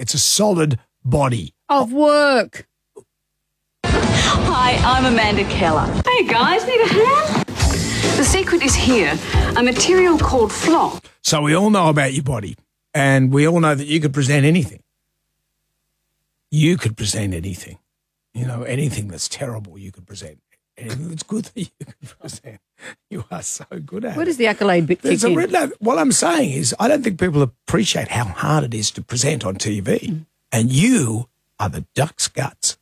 It's a solid body. Of work. Hi, I'm Amanda Keller. Hey guys, need a hand? The secret is here, a material called flock. So we all know about your body, and we all know that you could present anything. You could present anything. You know, anything that's terrible you could present. Anything that's good that you could present. You are so good at it. Where does the accolade bit kick in? No, what I'm saying is I don't think people appreciate how hard it is to present on TV. And you are the duck's guts.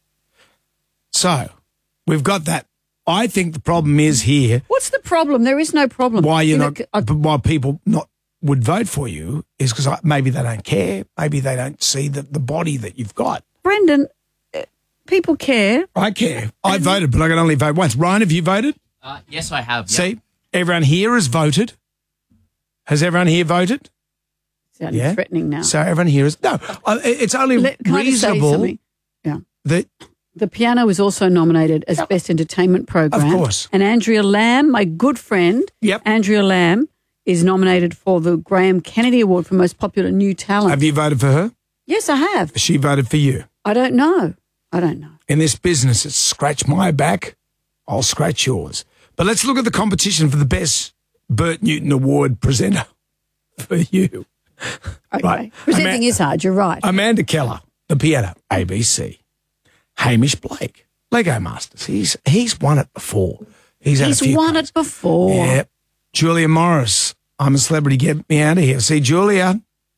So we've got that. I think the problem is here. What's the problem? There is no problem. Why why people would vote for you is because maybe they don't care. Maybe they don't see the body that you've got. Brendan, people care. I care. I voted, but I can only vote once. Ryan, have you voted? Yes, I have. Yep. See, everyone here has voted. Has everyone here voted? Sounding threatening now. So everyone here is no. It's only reasonable. Yeah. That The Piano was also nominated as Best Entertainment Program. Of course. And Andrea Lamb, my good friend, Andrea Lamb, is nominated for the Graham Kennedy Award for Most Popular New Talent. Have you voted for her? Yes, I have. She voted for you. I don't know. In this business, it's scratch my back, I'll scratch yours. But let's look at the competition for the Best Bert Newton Award presenter for you. Okay. Right. Presenting is hard, you're right. Amanda Keller, The Piano, ABC. Hamish Blake, Lego Masters. He's won it before. He's won it before. Yeah. Julia Morris, I'm a Celebrity, Get Me Out of Here. See, Julia,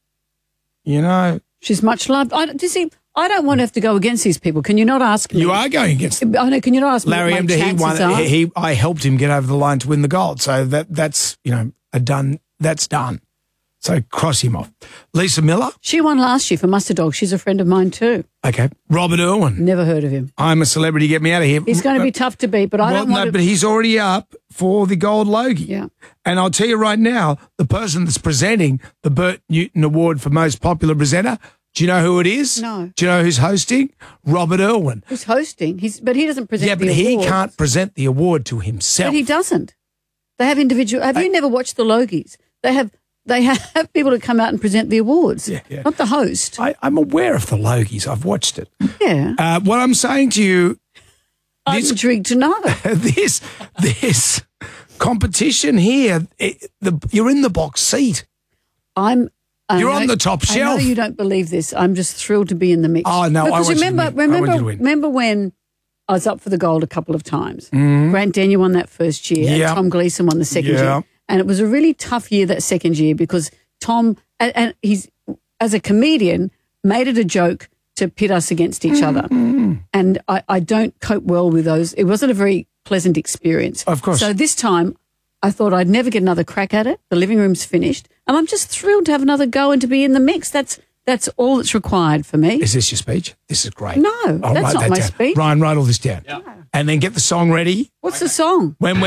you know. She's much loved. I don't want to have to go against these people. Can you not ask me? You are going against them. I know. Can you not ask me Larry what my Emder, chances are? I helped him get over the line to win the gold. So that's that's done. So cross him off. Lisa Miller. She won last year for Mustard Dog. She's a friend of mine too. Okay. Robert Irwin. Never heard of him. I'm a Celebrity, Get Me Out of Here. He's going to be tough to beat, but I don't want to. But he's already up for the Gold Logie. Yeah. And I'll tell you right now, the person that's presenting the Bert Newton Award for Most Popular Presenter, do you know who it is? No. Do you know who's hosting? Robert Irwin. Who's hosting? But he doesn't present the award. Yeah, but he can't present the award to himself. But he doesn't. They have individual. Have you never watched the Logies? They have people to come out and present the awards. Yeah. Not the host. I'm aware of the Logies. I've watched it. Yeah. What I'm saying to you, I'm intrigued to know. this competition here, you're in the box seat. You're on the top shelf. I know you don't believe this. I'm just thrilled to be in the mix. Oh, no, because I want you to win. remember when I was up for the gold a couple of times? Grant Denyer won that first year. Yeah. And Tom Gleeson won the second year. And it was a really tough year that second year because Tom, and he's, as a comedian, made it a joke to pit us against each other. And I don't cope well with those. It wasn't a very pleasant experience. Of course. So this time I thought I'd never get another crack at it. The living room's finished. And I'm just thrilled to have another go and to be in the mix. That's all that's required for me. Is this your speech? This is great. No, I'll that's write not that my down. speech. Ryan, write all this down. Yeah. And then get the song ready. What's the song? I'm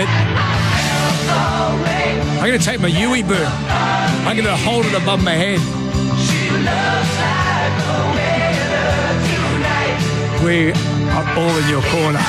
going to take my Yui boom. I'm going to hold it above my head. We are all in your corner.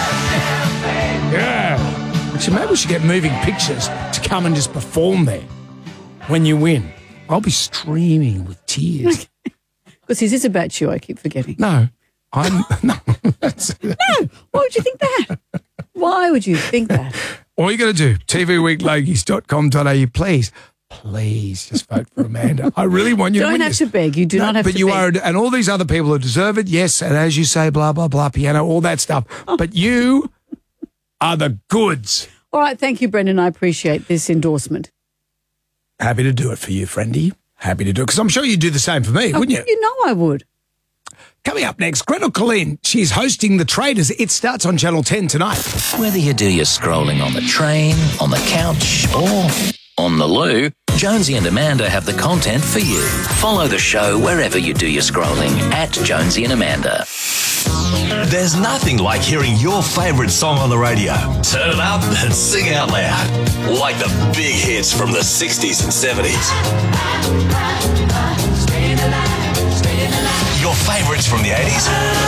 Yeah. So maybe we should get Moving Pictures to come and just perform there when you win. I'll be streaming with tears. Because is this about you? I keep forgetting. No. No. No. Why would you think that? Why would you think that? All you got to do, tvweeklogies.com.au, please just vote for Amanda. I really want you to win Don't have to beg. You do not have to beg. But you are, and all these other people who deserve it, yes, and as you say, blah, blah, blah, piano, all that stuff. But you are the goods. All right, thank you, Brendan. I appreciate this endorsement. Happy to do it for you, friendy. Happy to do it, because I'm sure you'd do the same for me, wouldn't you? You know I would. Coming up next, Gretel Colleen. She's hosting The Traders. It starts on Channel 10 tonight. Whether you do your scrolling on the train, on the couch, or on the loo, Jonesy and Amanda have the content for you. Follow the show wherever you do your scrolling at Jonesy and Amanda. There's nothing like hearing your favourite song on the radio. Turn it up and sing out loud. Like the big hits from the 60s and 70s. Your favourites from the 80s.